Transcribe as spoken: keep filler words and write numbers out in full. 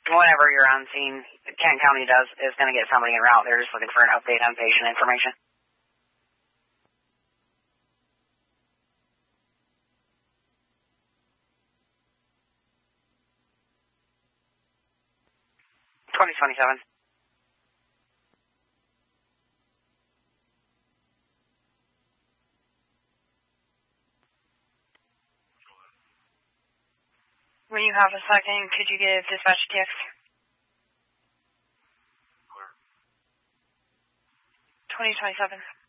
whenever you're on scene, Kent County does is going to get somebody en route. They're just looking for an update on patient information. twenty twenty-seven. When you have a second, could you give dispatch T X? twenty twenty-seven.